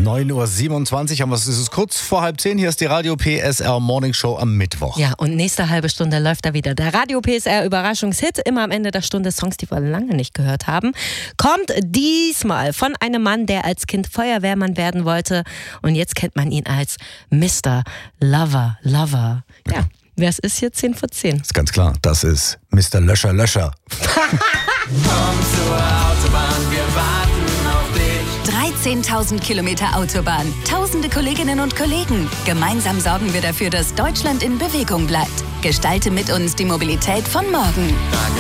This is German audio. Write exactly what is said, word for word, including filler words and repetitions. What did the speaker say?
neun Uhr siebenundzwanzig haben wir es. Es ist kurz vor halb zehn. Hier ist die Radio P S R Morning Show am Mittwoch. Ja, und nächste halbe Stunde läuft da wieder der Radio P S R Überraschungshit. Immer am Ende der Stunde Songs, die wir lange nicht gehört haben. Kommt diesmal von einem Mann, der als Kind Feuerwehrmann werden wollte. Und jetzt kennt man ihn als Mister Lover, Lover. Ja, ja. Wer es ist hier? zehn vor zehn. Ist ganz klar, das ist Mister Löscher, Löscher. Komm zur Autobahn, wir warten auf dich. dreizehntausend Kilometer Autobahn, tausende Kolleginnen und Kollegen. Gemeinsam sorgen wir dafür, dass Deutschland in Bewegung bleibt. Gestalte mit uns die Mobilität von morgen. Danke